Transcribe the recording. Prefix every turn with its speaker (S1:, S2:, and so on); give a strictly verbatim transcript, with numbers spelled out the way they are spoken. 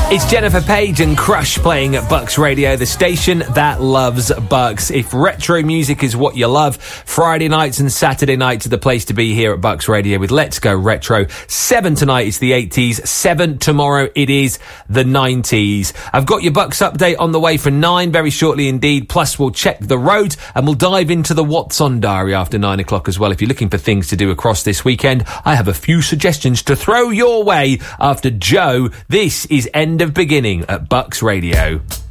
S1: It's Jennifer Page and Crush playing at Bucks Radio, the station that loves Bucks. If retro music is what you love, Friday nights and Saturday nights are the place to be here at Bucks Radio with Let's Go Retro. Seven tonight, it's the eighties. Seven tomorrow, it is the nineties. I've got your Bucks update on the way for nine very shortly indeed. Plus, we'll check the road and we'll dive into the What's On diary after nine o'clock as well. If you're looking for things to do across this weekend, I have a few suggestions to throw your way after Joe. This is End of Beginning at Bucks Radio.